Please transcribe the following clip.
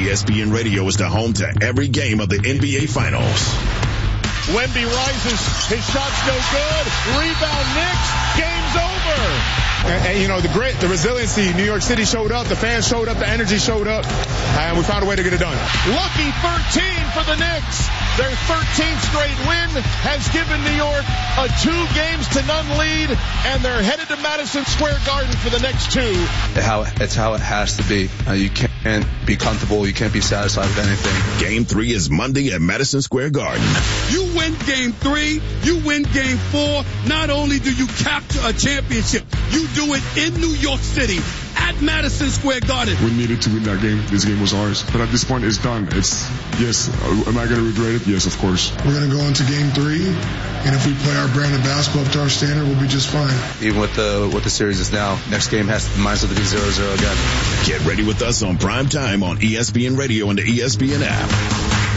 ESPN Radio is the home to every game of the NBA Finals. Wemby rises. His shot's no good. Rebound Knicks. Game's over. And you know, the grit, the resiliency, New York City showed up, the fans showed up, the energy showed up, and we found a way to get it done. Lucky 13 for the Knicks. Their 13th straight win has given New York a 2-0 lead, and they're headed to Madison Square Garden for the next two. It's how it has to be. You can't be comfortable. You can't be satisfied with anything. Game 3 is Monday at Madison Square Garden. You win Game 3, you win Game 4. Not only do you capture a championship, you do it in New York City at Madison Square Garden. We needed to win that game. This game was ours. But at this point, it's done. Yes, am I going to regret it? Yes, of course. We're going to go into Game 3, and if we play our brand of basketball up to our standard, we'll be just fine. Even with the series is now, next game might have to be 0-0 again. Get ready with us on Prime Time on ESPN Radio and the ESPN app.